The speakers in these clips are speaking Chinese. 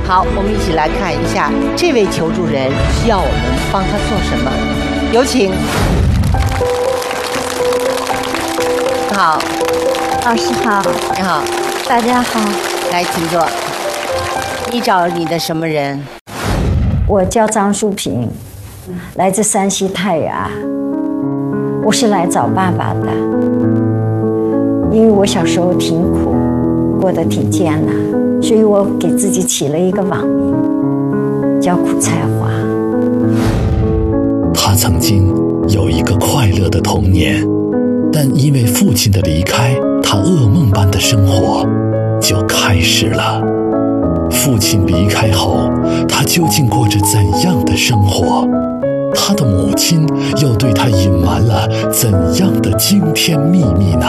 好，我们一起来看一下这位求助人需要我们帮他做什么。有请。你好， 老师好， 你好， 大家好， 来，请坐。你找你的什么人？ 我叫张淑萍，来自山西太原，我是来找爸爸的。因为我小时候挺苦，过得挺艰难，所以我给自己起了一个网名，叫苦菜花。 他曾经有一个快乐的童年，但因为父亲的离开，他噩梦般的生活就开始了。父亲离开后，他究竟过着怎样的生活？他的母亲又对他隐瞒了怎样的惊天秘密呢？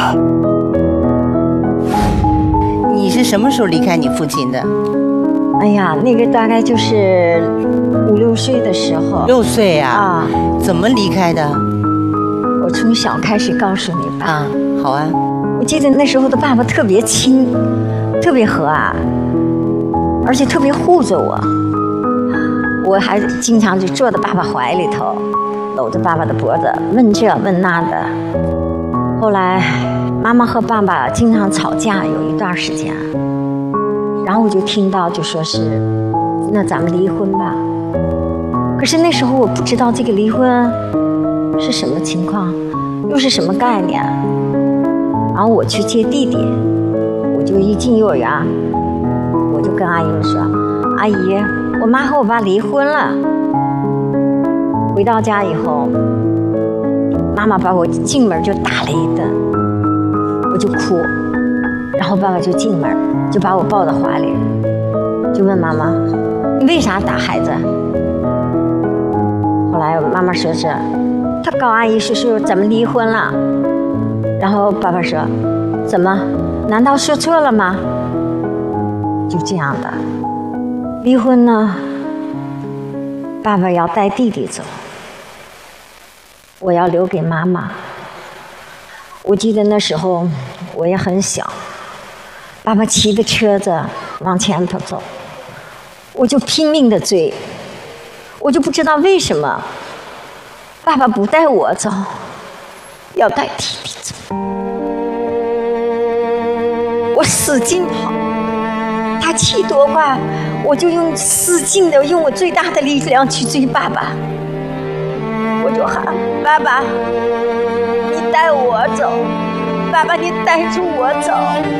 你是什么时候离开你父亲的？ 哎呀，那个大概就是5、6岁的时候。 6岁啊？ 啊， 怎么离开的？ 我从小开始告诉你吧。 啊，好啊。 我记得那时候的爸爸特别亲，特别和蔼，而且特别护着我。我还经常就坐在爸爸怀里头，搂着爸爸的脖子，问这问那的。后来妈妈和爸爸经常吵架，有一段时间，然后我就听到就说是，那咱们离婚吧。可是那时候我不知道这个离婚是什么情况，又是什么概念。然后我去接弟弟，我就一进幼儿园，我就跟阿姨们说，阿姨，我妈和我爸离婚了。回到家以后，妈妈把我进门就打了一顿，我就哭，然后爸爸就进门，就把我抱到怀里，就问妈妈，你为啥打孩子？后来妈妈说是，他告阿姨说咱们离婚了。然后爸爸说，怎么？难道说错了吗？就这样的，离婚呢，爸爸要带弟弟走，我要留给妈妈。我记得那时候我也很小，爸爸骑着车子往前头走，我就拼命的追，我就不知道为什么爸爸不带我走，要带弟弟走。我使劲跑，他骑多快，我就使劲的用我最大的力量去追爸爸。我就喊爸爸，你带我走，爸爸你带着我走。